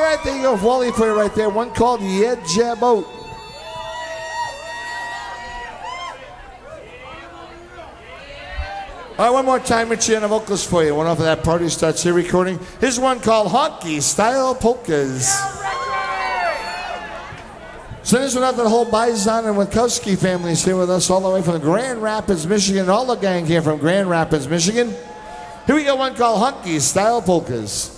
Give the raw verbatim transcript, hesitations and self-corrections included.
right, there you go. Wally for you right there. One called Yed Jabot. All right, one more time, Richie, on the vocals for you. One off of that Party Starts Here recording. Here's one called Honky Style Polkas. Send this one out to the whole Bison and Witkowski families here with us all the way from Grand Rapids, Michigan. All the gang here from Grand Rapids, Michigan. Here we go, one called Honky Style Polkas.